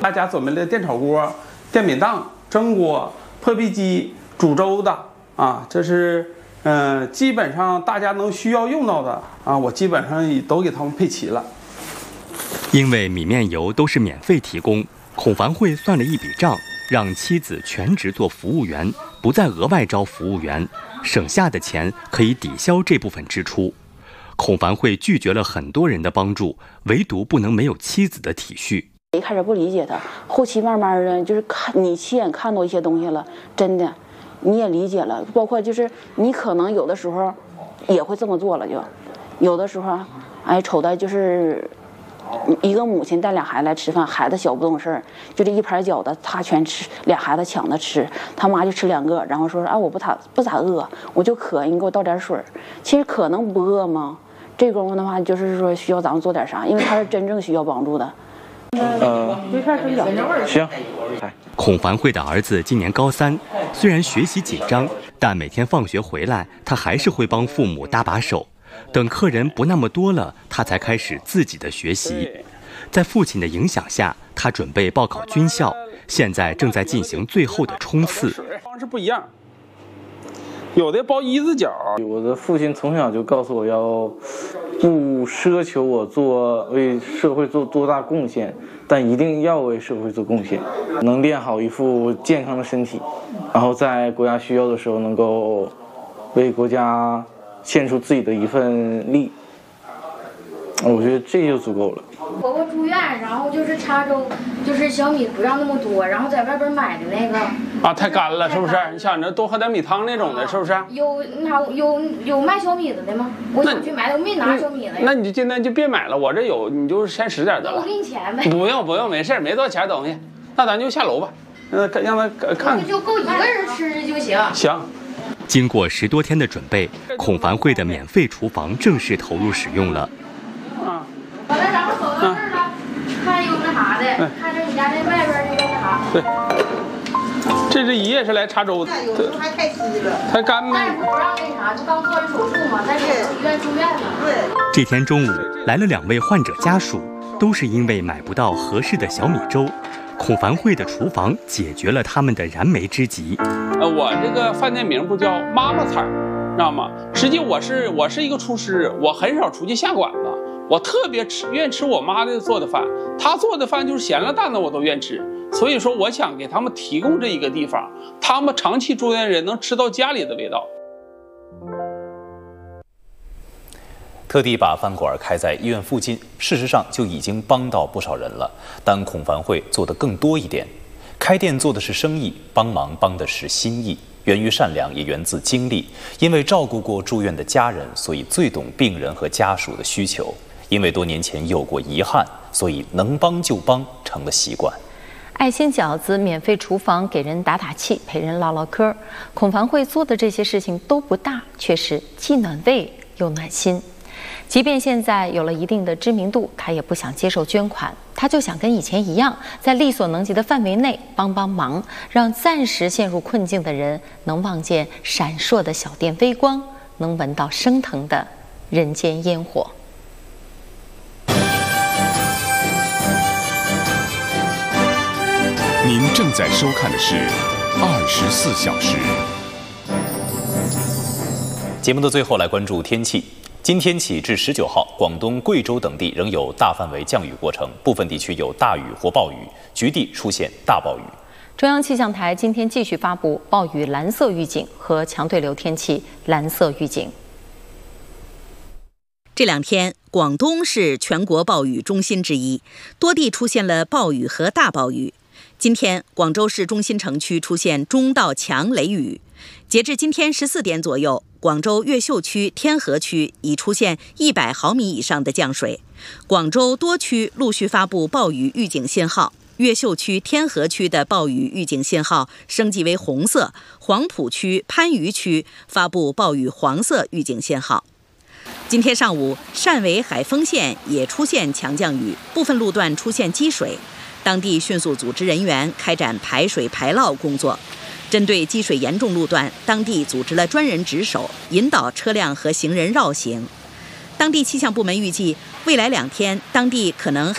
大家准备了电炒锅、电饼铛、蒸锅、破壁机、煮粥的啊，这是基本上大家能需要用到的啊，我基本上也都给他们配齐了。 因为米面油都是免费提供，孔凡慧算了一笔账，让妻子全职做服务员，不再额外招服务员，省下的钱可以抵消这部分支出。孔凡慧拒绝了很多人的帮助，唯独不能没有妻子的体恤。 一开始不理解他，后期慢慢的就是你亲眼看到一些东西了，真的你也理解了，包括就是你可能有的时候也会这么做了，就有的时候瞅的就是一个母亲带俩孩子来吃饭，孩子小不懂事儿，就这一盘饺子他全吃，俩孩子抢着吃，他妈就吃2个，然后说我不咋饿，我就渴，你给我倒点水。其实可能不饿吗？这功夫的话就是说需要咱们做点啥，因为他是真正需要帮助的。 行。孔凡慧的儿子今年高3，虽然学习紧张，但每天放学回来，他还是会帮父母搭把手。等客人不那么多了，他才开始自己的学习。在父亲的影响下，他准备报考军校，现在正在进行最后的冲刺。 方式不一样，有的包1字脚。 我的父亲从小就告诉我要不奢求我为社会做多大贡献，但一定要为社会做贡献，能练好一副健康的身体，然后在国家需要的时候能够为国家献出自己的一份力，我觉得这就足够了。 婆婆住院，然后就是插粥，就是小米不让那么多，然后在外边买的那个太干了，是不是？你想着多喝点米汤那种的，是不是？ 有卖小米的吗？我想去买的，我没拿小米的。 那你就今天就别买了，我这有，你就先拾点得了。 我给你钱呗。 不用，没事，没多少钱东西。那咱就下楼吧，让他看看。 就够一个人吃就行。 行。 经过10多天的准备，孔凡慧的免费厨房正式投入使用了。 完了，然后走到这儿了，看有那啥的，看着你家那外边那个啥。 对，这是一夜是来插粥的， 还太稀了， 太干吗？ 大夫不让那啥，就刚做完手术嘛，在医院住院呢。 对。 这天中午来了2位患者家属，都是因为买不到合适的小米粥。孔凡慧的厨房解决了他们的燃眉之急。 我这个饭店名不叫妈妈菜，知道吗？实际我是一个厨师，我很少出去下馆子，我特别愿意吃我妈的做的饭，她做的饭就是咸了淡的我都愿吃。所以说，我想给他们提供这一个地方，他们长期住院人能吃到家里的味道。 特地把饭馆开在医院附近，事实上就已经帮到不少人了。但孔凡慧做得更多一点，开店做的是生意，帮忙帮的是心意，源于善良，也源自经历。因为照顾过住院的家人，所以最懂病人和家属的需求。因为多年前有过遗憾，所以能帮就帮成了习惯。 爱心饺子、免费厨房，给人打打气，陪人唠唠嗑。孔凡慧做的这些事情都不大，却是既暖胃又暖心。即便现在有了一定的知名度，他也不想接受捐款，他就想跟以前一样，在力所能及的范围内帮帮忙，让暂时陷入困境的人能望见闪烁的小店微光，能闻到升腾的人间烟火。 您正在收看的是24小时。 节目的最后来关注天气。今天起至19号，广东、贵州等地仍有大范围降雨过程，部分地区有大雨或暴雨，局地出现大暴雨。 中央气象台今天继续发布暴雨蓝色预警和强对流天气蓝色预警。 这2天，广东是全国暴雨中心之一，多地出现了暴雨和大暴雨。今天，广州市中心城区出现中到强雷雨。截至今天14点左右，广州越秀区、天河区已出现100毫米以上的降水。广州多区陆续发布暴雨预警信号，越秀区、天河区的暴雨预警信号升级为红色，黄埔区、番禺区发布暴雨黄色预警信号。今天上午，汕尾海丰县也出现强降雨，部分路段出现积水，当地迅速组织人员开展排水排涝工作。针对积水严重路段，当地组织了专人值守，引导车辆和行人绕行。当地气象部门预计，未来2天，当地可能